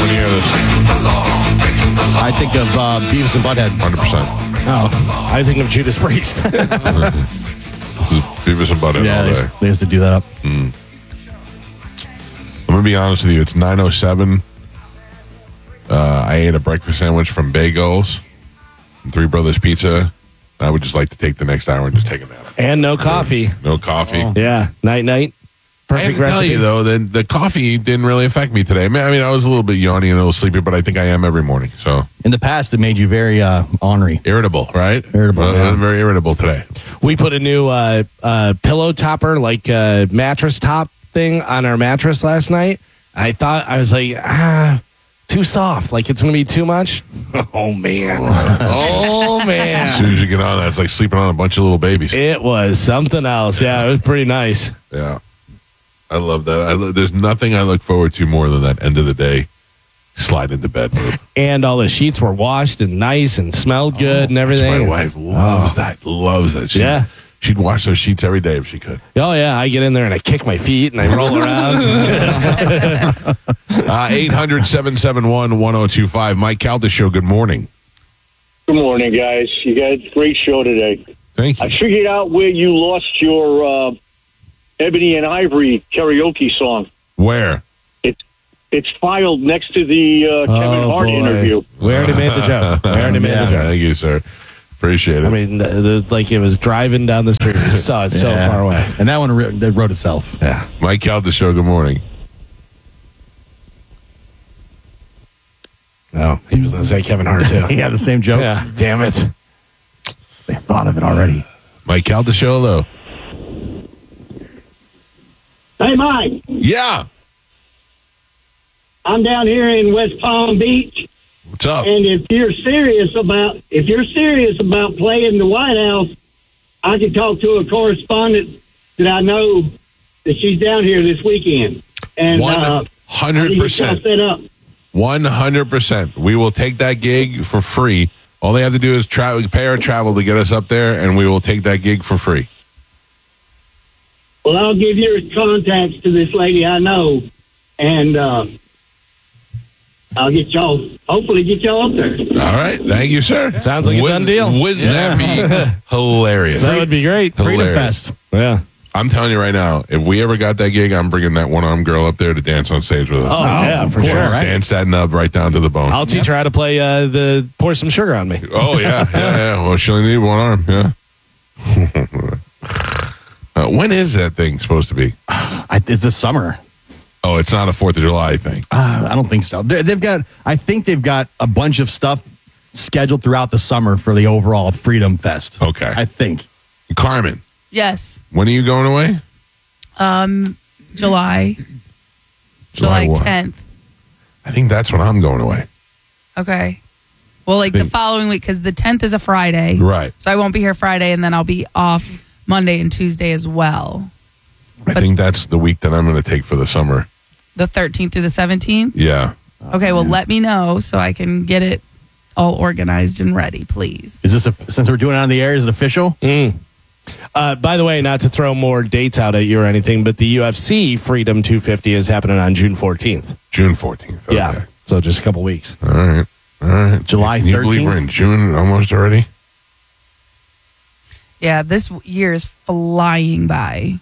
when you hear this. I think of Beavis and Butthead. 100%. Oh, I think of Judas Priest. Beavis and Butthead all day. They used to do that up. I'm going to be honest with you. It's 9:07. I ate a breakfast sandwich from Bagels and Three Brothers Pizza. I would just like to take the next hour and just take a nap. And no coffee. No coffee. Oh. Yeah, night. I have to tell you, though, that the coffee didn't really affect me today. I mean, I was a little bit yawny and a little sleepy, but I think I am every morning. So in the past, it made you very ornery. Irritable, right? Irritable, yeah. I'm very irritable today. We put a new pillow topper, like mattress top thing on our mattress last night. I was like, too soft. Like it's going to be too much. Oh, man. Oh, man. As soon as you get on that, it's like sleeping on a bunch of little babies. It was something else. Yeah, it was pretty nice. Yeah. I love that. There's nothing I look forward to more than that end of the day slide into bed move. And all the sheets were washed and nice and smelled good and everything. My wife loves that. Loves that. She'd wash those sheets every day if she could. Oh, yeah. I get in there and I kick my feet and I roll around. 800-771-1025. Mike Calda Show, good morning. Good morning, guys. You guys, great show today. Thank you. I figured out where you lost your Ebony and Ivory karaoke song. Where? It's filed next to the Kevin Hart interview. We already made the joke. Thank you, sir. Appreciate it. I mean, like it was driving down the street. We saw it so far away. And that one wrote itself. Yeah. Mike Calda Show, good morning. No, he was going to say Kevin Hart, too. He had the same joke. Yeah, damn it. They thought of it already. Mike Calda Show, though. Hey, Mike. Yeah. I'm down here in West Palm Beach. What's up? And if you're serious about playing the White House, I can talk to a correspondent that I know that she's down here this weekend. And 100%. Set up. 100%. We will take that gig for free. All they have to do is pay our travel to get us up there, and we will take that gig for free. Well, I'll give your contacts to this lady I know, and I'll hopefully get y'all up there. All right. Thank you, sir. Sounds like a done deal. Wouldn't that be hilarious? That would be great. Hilarious. Freedom Fest. Yeah. I'm telling you right now, if we ever got that gig, I'm bringing that one-armed girl up there to dance on stage with us. Oh, yeah, for sure. Right? Dance that nub right down to the bone. I'll teach her how to play Pour Some Sugar on Me. Oh, yeah. Well, she'll only need one arm, yeah. When is that thing supposed to be? It's this summer. Oh, it's not a 4th of July thing. I don't think so. I think they've got a bunch of stuff scheduled throughout the summer for the overall Freedom Fest. Okay. I think. Carmen. Yes. When are you going away? July what? 10th. I think that's when I'm going away. Okay. Well, the following week, because the 10th is a Friday. Right. So I won't be here Friday, and then I'll be off Monday and Tuesday as well. I think that's the week that I'm going to take for the summer. The 13th through the 17th? Yeah. Okay, well, let me know so I can get it all organized and ready, please. Is this since we're doing it on the air, is it official? By the way, not to throw more dates out at you or anything, but the UFC Freedom 250 is happening on June 14th. June 14th. Okay. Yeah. So just a couple weeks. All right. July 13th. Can you believe we're in June almost already? Yeah, this year is flying by.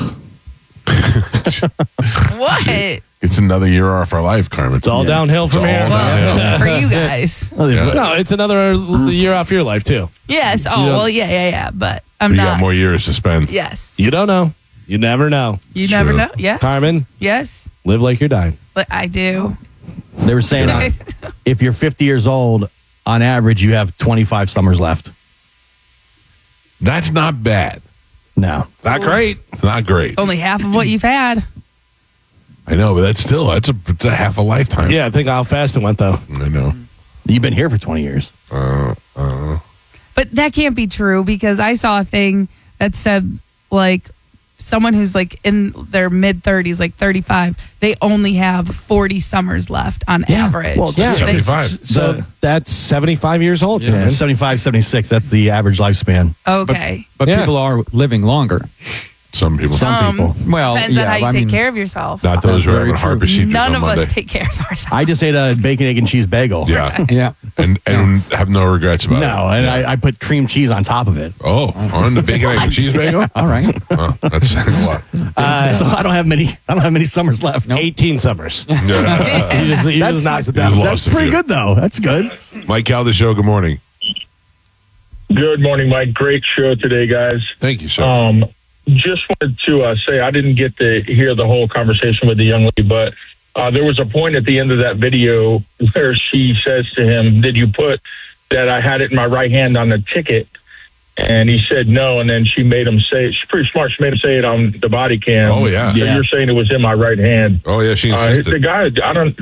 What? It's another year off our life, Carmen. It's all downhill from here. Well, for you guys. No, it's another year off your life, too. Yes. Oh, well, yeah. But I'm You not. got more years to spend. Yes. You don't know. You never know. You True. never know. Yeah. Carmen, Yes. live like you're dying. But I do. They were saying if you're 50 years old, on average, you have 25 summers left. That's not bad. No. Not great. It's not great. It's only half of what you've had. I know, but that's a half a lifetime. Yeah, think how fast it went, though. I know. You've been here for 20 years. But that can't be true because I saw a thing that said, someone who's in their mid 30s, 35, they only have 40 summers left on average. Well, yeah. 75. So that's 75 years old. Yeah, man. 75, 76. That's the average lifespan. Okay. But Yeah. people are living longer. Some people. Some people. Well, Depends on yeah, how you I take mean, care of yourself. Not those who are Very having heart true. procedures None on of Monday. us take care of ourselves. I just ate a bacon, egg, and cheese bagel. Yeah. Yeah. And have no regrets about it. No, and I put cream cheese on top of it. Oh, on the bacon, egg, and cheese bagel? All right. Oh, that's saying a lot. So I don't have many summers left. 18 summers. Yeah. You just knocked it down. You That's lost a pretty few. good though. That's good. Mike Cal, the show, good morning. Good morning, Mike. Great show today, guys. Thank you, sir. Just wanted to say I didn't get to hear the whole conversation with the young lady, but there was a point at the end of that video where she says to him, "Did you put that I had it in my right hand on the ticket?" And he said no, and then she made him say it. She's pretty smart. She made him say it on the body cam. Oh, yeah. So you're saying it was in my right hand. Oh, yeah, she The insisted. guy, I don't.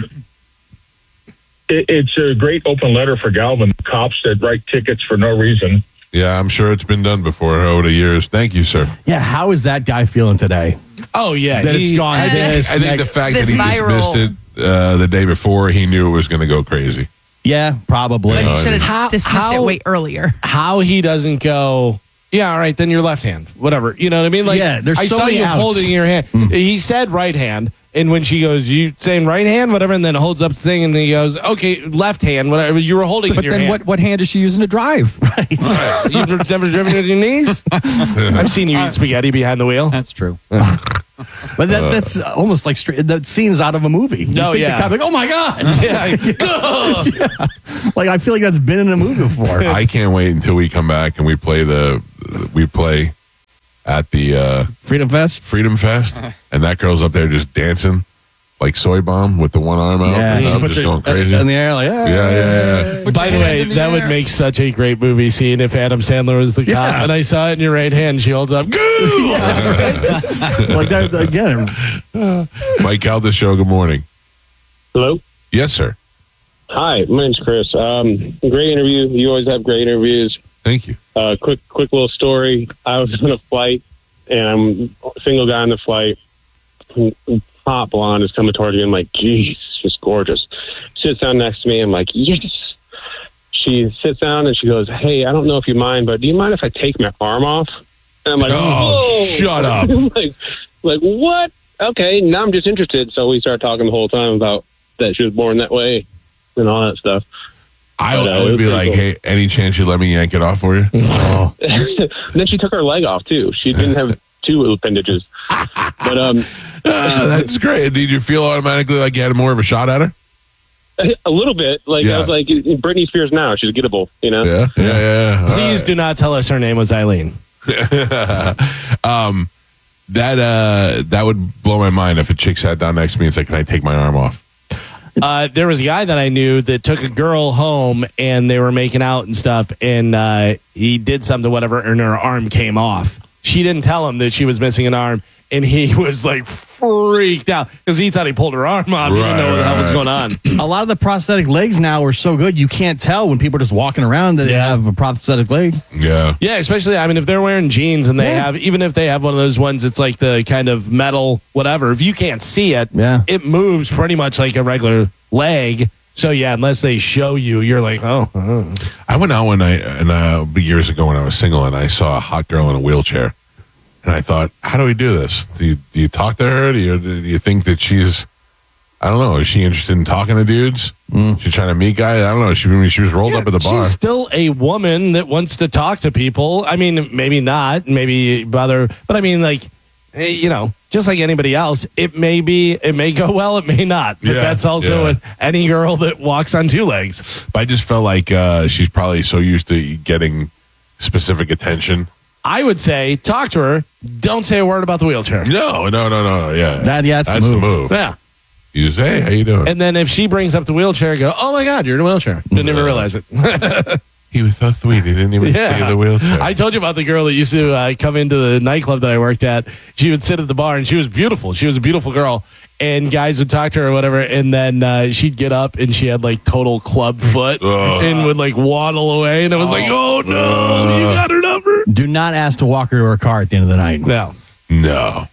It's a great open letter for Galvin cops that write tickets for no reason. Yeah, I'm sure it's been done before over the years. Thank you, sir. Yeah, how is that guy feeling today? Oh, yeah. That it's gone. I think the fact that This he viral- dismissed it the day before, he knew it was going to go crazy. Yeah, probably. But No, he should How- have dismissed it how- way earlier. How he doesn't go, yeah, all right, then your left hand, whatever. You know what I mean? Like, Yeah, there's I so saw many you outs. holding your hand. He said right hand. And when she goes, you saying right hand, whatever, and then holds up the thing, and then he goes, okay, left hand, whatever. You were holding it in But your then hand. what hand is she using to drive? You've never driven with your knees? I've seen you eat spaghetti behind the wheel. That's true. But that's almost like that scene's out of a movie. You No, think the yeah. cop, like, oh my god! Yeah. Like I feel like that's been in a movie before. I can't wait until we come back and we play at the Freedom Fest. Freedom Fest, and that girl's up there just dancing like soy bomb with the one arm out, Yeah, and she up, puts just her going crazy. in the air, like Yeah. By the way, that would make such a great movie scene if Adam Sandler was the cop. Yeah. And I saw it in your right hand. She holds up, goo! like that again. Mike Cal, the show. Good morning. Hello. Yes, sir. Hi, my name's Chris. Great interview. You always have great interviews. Thank you. Quick little story. I was on a flight, and I'm a single guy on the flight. Hot blonde is coming towards me. I'm like, geez, she's gorgeous. Sits down next to me. I'm like, yes. She sits down and she goes, hey, I don't know if you mind, but do you mind if I take my arm off? And I'm like, Oh, whoa. shut up. I'm like, what? Okay, now I'm just interested. So we start talking the whole time about that she was born that way and all that stuff. I But, would it be was like, pretty hey, any chance you let me yank it off for you? Then she took her leg off too. She didn't have two appendages. But That's great. Did you feel automatically like you had more of a shot at her? a little bit. Like Yeah. I was like, Britney Spears now. She's gettable, you know? Yeah. All Please right. do not tell us her name was Eileen. That would blow my mind if a chick sat down next to me and said, can I take my arm off? There was a guy that I knew that took a girl home and they were making out and stuff, and he did something, whatever, and her arm came off. She didn't tell him that she was missing an arm, and he was like freaked out because he thought he pulled her arm off. He didn't know what the hell was going on. A lot of the prosthetic legs now are so good you can't tell when people are just walking around that they Yeah. have a prosthetic leg. Yeah. Yeah, especially, I mean, if they're wearing jeans and they have, even if they have one of those ones, it's like the kind of metal, whatever. If you can't see it, Yeah. it moves pretty much like a regular leg. So, yeah, unless they show you, you're like, oh. I went out years ago when I was single, and I saw a hot girl in a wheelchair, and I thought, how do we do this? Do you talk to her? Do you think that she's, I don't know, is she interested in talking to dudes? She's trying to meet guys? I don't know. She was rolled up at the bar. She's still a woman that wants to talk to people. I mean, maybe not, maybe bother, but I mean, like, you know, just like anybody else, it may go well, it may not. But Yeah, that's also yeah. with any girl that walks on two legs. But I just felt like she's probably so used to getting specific attention. I would say, talk to her. Don't say a word about the wheelchair. No. Yeah. That's the the move. move. Yeah. You just, hey, how you doing? And then if she brings up the wheelchair, go, oh my God, you're in a wheelchair. Didn't even realize it. He was so sweet. He didn't even see the wheelchair. I told you about the girl that used to come into the nightclub that I worked at. She would sit at the bar and she was beautiful. She was a beautiful girl. And guys would talk to her or whatever. And then she'd get up and she had like total club foot and would like waddle away. And it was like, oh no, you got her number. Do not ask to walk her to her car at the end of the night. No. No.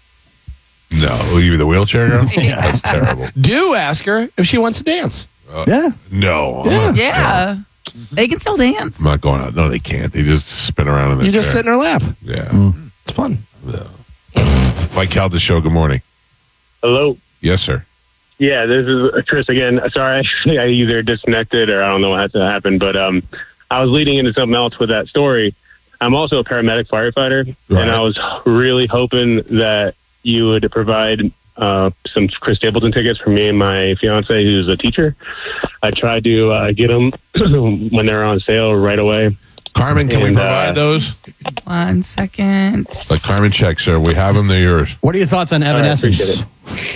Were you the wheelchair girl? That's terrible. Do ask her if she wants to dance. Yeah. No. Yeah. They can still dance. I'm not going out. No, they can't. They just spin around in their You just chair. sit in her lap. Yeah. It's fun. No. Mike Calda Show, good morning. Hello. Yes, sir. Yeah, this is Chris again. Sorry, I either disconnected or I don't know what had to happen, but I was leading into something else with that story. I'm also a paramedic firefighter, Right. and I was really hoping that you would provide some Chris Stapleton tickets for me and my fiance, who's a teacher. I tried to get them when they were on sale right away. Carmen, can we And, provide those? 1 second. Like Carmen, check, sir. We have them. They're yours. What are your thoughts on Evanescence? appreciate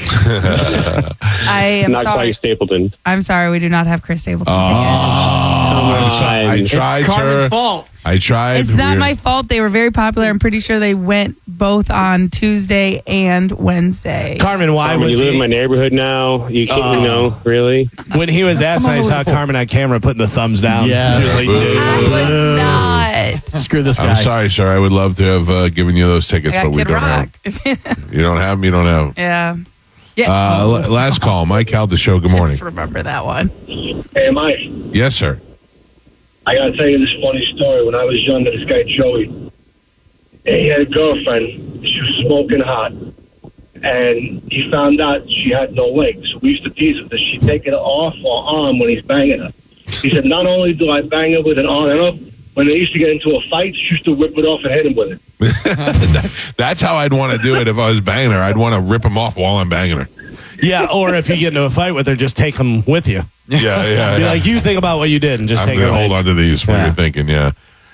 I am Not sorry. quite Stapleton. I'm sorry. We do not have Chris Stapleton tickets. I'm sorry. I It's tried, Carmen's sir. fault. I tried. It's not We're- my fault. They were very popular. I'm pretty sure they went both on Tuesday and Wednesday. Carmen, why Carmen, was you live in he, my neighborhood now. You can't, really? when he was asked, I saw Carmen on camera putting the thumbs down. Yeah. She was like, Boo. I dude. was not. Screw this guy. I'm sorry, sir. I would love to have given you those tickets, I but got we Kid don't Rock. have. You don't have them. You don't have 'em. Yeah. Yeah. Last call, Mike Calda Show. Good morning. Just remember that one. Hey, Mike, Yes, sir. I got to tell you this funny story. When I was younger, this guy, Joey, he had a girlfriend. She was smoking hot. And he found out she had no legs. So we used to tease her. Does she take it off or on when he's banging her? He said, not only do I bang her with an on and off, when they used to get into a fight, she used to rip it off and hit him with it. That's how I'd want to do it if I was banging her. I'd want to rip them off while I'm banging her. Yeah, or if you get into a fight with her, just take them with you. Yeah. Be like, you think about what you did and just I'm take going her to hold on legs. to these when Yeah. you're thinking, yeah.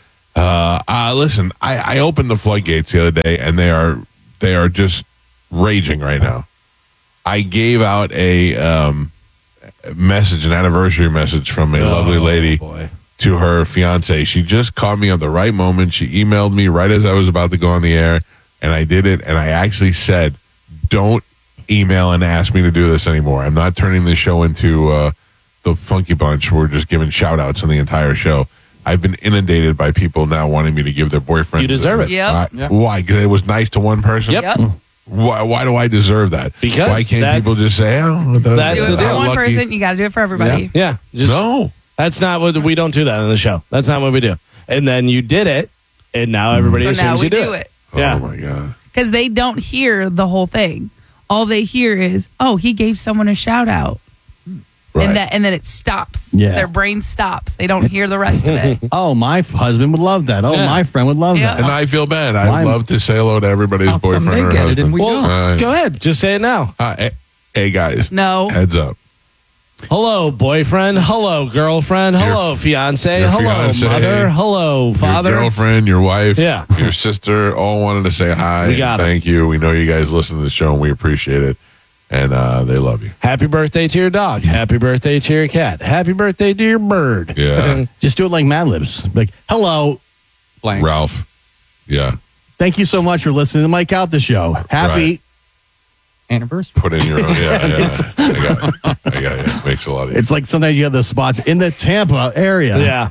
Listen, I opened the floodgates the other day, and they are just raging right now. I gave out a message, an anniversary message from a lovely lady Boy. to her fiance. She just called me at the right moment. She emailed me right as I was about to go on the air, and I did it. And I actually said, don't email and ask me to do this anymore. I'm not turning the show into the Funky Bunch. We're just giving shout outs on the entire show. I've been inundated by people now wanting me to give their boyfriend. You deserve it. Yep. Why? Because it was nice to one person? Yep. Yep. Why do I deserve that? Because why can't that's- people just say, oh, that's Do the it deal. for one lucky. person. You got to do it for everybody. Yeah, just No. that's not what we don't do that on the show. That's not what we do. And then you did it, and now everybody So assumes now we you do it. Yeah. Oh, my God. Because they don't hear the whole thing. All they hear is, oh, he gave someone a shout out. Right. And then it stops. Yeah. Their brain stops. They don't hear the rest of it. Oh, my husband would love that. Oh, Yeah. my friend would love Yeah. that. And I feel bad. I'd Why- love to say hello to everybody's How come boyfriend they or get it husband. and we Well, don't? go ahead. Just say it now. Hey, guys. No. Heads up. Hello, boyfriend. Hello, girlfriend. Hello, fiance. your Hello, fiance, mother. Hello, father. Your girlfriend, your wife, Yeah. your sister all wanted to say hi. We got and it. thank you. We know you guys listen to the show, and we appreciate it. And they love you. Happy birthday to your dog. Happy birthday to your cat. Happy birthday to your bird. Yeah. Just do it like Mad Libs. Like, hello. Blank. Ralph. Yeah. Thank you so much for listening to Mike Out the Show. Happy. Right. Anniversary. Put in your own. Yeah. I got it. It makes a lot of It's like sometimes you have the spots in the Tampa area. Yeah.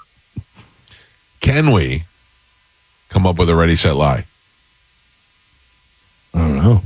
Can we come up with a ready, set, lie? I don't know.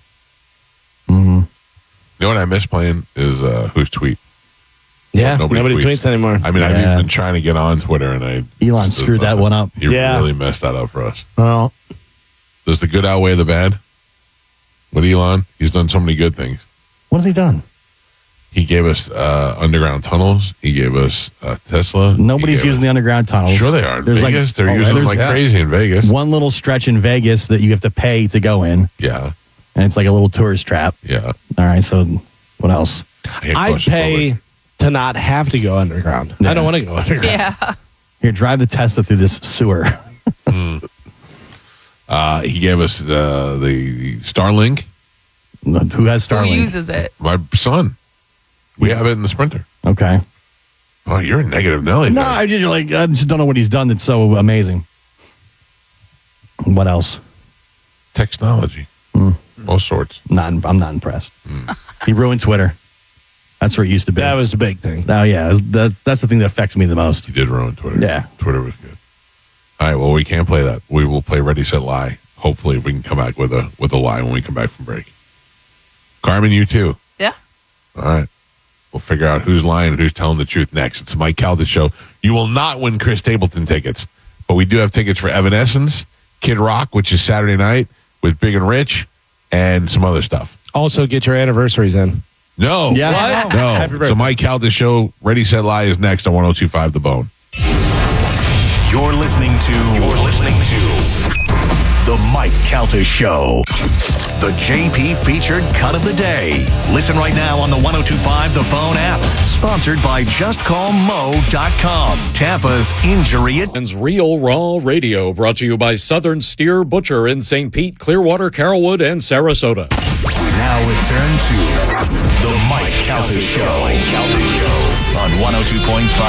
You know what I miss playing is Who's Tweet. Yeah. Nobody Nobody tweets. tweets anymore. I mean, I've Yeah. even been trying to get on Twitter, and Elon screwed that one up. He Yeah. really messed that up for us. Well, Does the good outweigh the bad? With Elon, he's done so many good things. What has he done? He gave us underground tunnels. He gave us Tesla. Nobody's using the underground tunnels. Sure, they are. In Vegas, they're using them there's like crazy in Vegas. one little stretch in Vegas that you have to pay to go in, Yeah, and it's like a little tourist trap. yeah. All right, so what else? I get I'd claustrophobic. pay to not have to go underground. Yeah. I don't want to go underground. Yeah. Here, drive the Tesla through this sewer. He gave us the Starlink. Who has Who Starlink? uses it? My son. We have it in the Sprinter. Okay. Oh, you're a negative Nelly. No, there. I just don't know what he's done that's so amazing. What else? Technology. All sorts. I'm not impressed. He ruined Twitter. That's where it used to be. That was the big thing. Oh yeah, that's the thing that affects me the most. He did ruin Twitter. Yeah. Twitter was good. All right, well, we can't play that. We will play Ready, Set, Lie. Hopefully, if we can come back with a lie when we come back from break. Carmen, you too. Yeah. All right. We'll figure out who's lying and who's telling the truth next. It's the Mike Calda Show. You will not win Chris Stapleton tickets, but we do have tickets for Evanescence, Kid Rock, which is Saturday night with Big and Rich, and some other stuff. Also, get your anniversaries in. No. Yeah. What? No. Happy birthday. So Mike Calta Show, Ready, Set, Lie is next on 102.5 The Bone. You're listening to The Mike Calta Show. The JP featured cut of the day. Listen right now on the 102.5 The Bone app. Sponsored by JustCallMo.com. Tampa's injury. Real Raw Radio, brought to you by Southern Steer Butcher in St. Pete, Clearwater, Carrollwood, and Sarasota. We now return to The Mike Calta Show on 102.5